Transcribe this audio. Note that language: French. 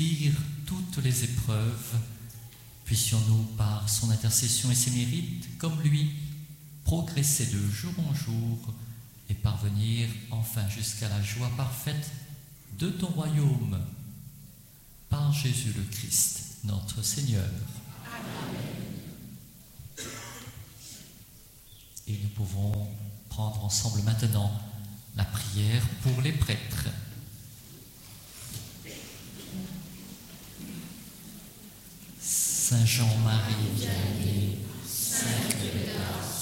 accomplir toutes les épreuves, puissions-nous, par son intercession et ses mérites, comme lui, progresser de jour en jour et parvenir enfin jusqu'à la joie parfaite de ton royaume. Par Jésus le Christ, notre Seigneur. Amen. Et nous pouvons prendre ensemble maintenant la prière pour les prêtres. Saint Jean-Marie Vianney, Saint Clément,